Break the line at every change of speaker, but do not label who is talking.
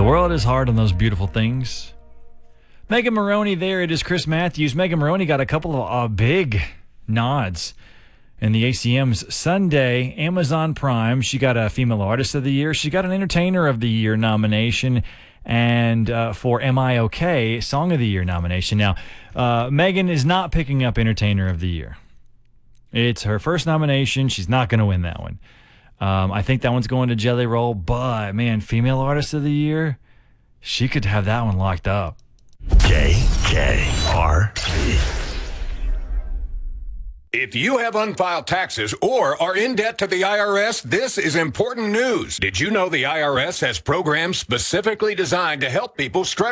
The world is hard on those beautiful things. Megan Moroney there. It is Chris Matthews. Megan Moroney got a couple of big nods in the ACM's Sunday Amazon Prime. She got a Female Artist of the Year. She got an Entertainer of the Year nomination, and for Am I OK Song of the Year nomination. Now, Megan is not picking up Entertainer of the Year. It's her first nomination. She's not going to win that one. I think that one's going to Jelly Roll, but man, Female Artist of the Year, she could have that one locked up.
KKRP. If you have unfiled taxes or are in debt to the IRS, this is important news. Did you know the IRS has programs specifically designed to help people struggling